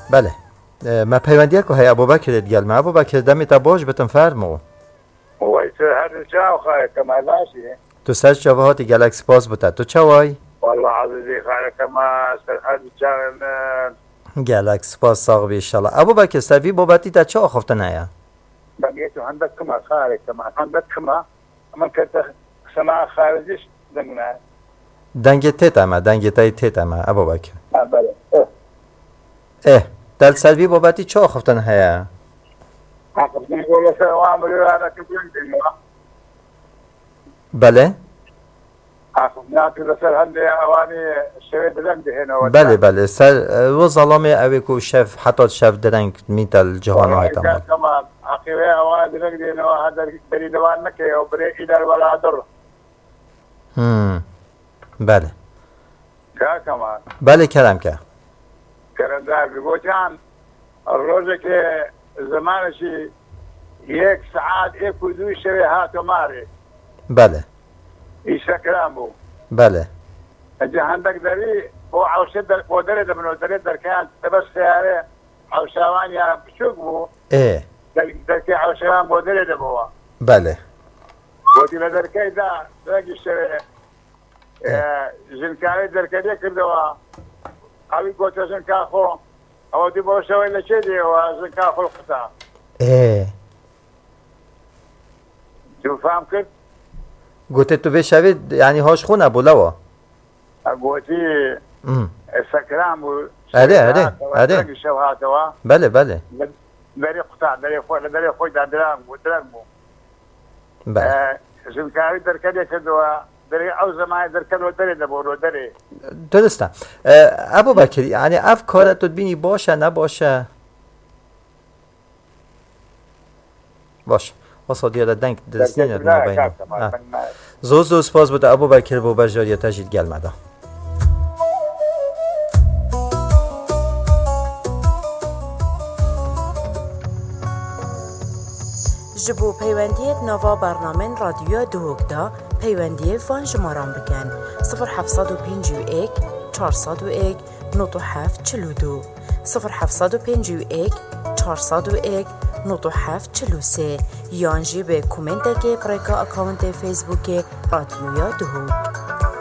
بله ما پیوندی که های ابوبکر دیگه ما ابوبکر دمی تا باش بتن فرمو وایس هر جاو خاله كما لاشي تو سر جواهات گلکس پاس بوده تو چوای والله عزيزي خاله كما هر جاو گلکس پاس ساق بی انشالله ابوبکر سوی بابتی تا چه آخفتن هیا بقيتو عندك كما خاله كما عندك كما من كنت سماع خارجيش دقنا دنگ تای تیت اما ابوبکر بله دل سوی بابتی چه آخفتن هیا عقب نقول سوامر انا كنت بله عقب ناكل سر هندي اواني شوي بدنگ هنا بله سر و ظلامه اوی کو شف حتی شف درنگ میتل جهان های تمام كمان اخيرا اوان بدنگ هنا هذا بري دوان نكي او بري ادار ولا در بله كمان بله کرم که كرم دار بيقولان الروزه که زمانشي یک ساعت یک و دوی شوی هاتو ماری بله ایشا کلام بو بله اجا هندک داری بو عوشه در قدره در منو در کان تبس سیاره عوشوان یا بشوک بو در که عوشوان قدره در بو بله بودی لدر که دا درگی شوی زنکاری در که کردوا اوی گوتا زنکا خو او دی بو شوی لچه دی و زنکا خو القطع شو فهم کرد؟ گوته تو بشوید یعنی هاش خونه بولوا گوتی سکرام بود آره بله داری قطع داری خوی درنگ بود بله زنکاری در کده کدو داری او زمانی در کدو داری دبورو داری درسته ابوبکر یعنی اف کارت تو بینی باشه نباشه باشه وصل يا دنك دسنين ما بين زوز سپاس بود ابوبکر بو بجاری تجید گلمدا جبو پیوندیت نوا برنامه رادیو دوگدا پیوندی فان شماران بکن 0751 401 9742 0751 401 9743 یانجی به کومنت که پرکا اکاونت فیسبوک رادیو دوگ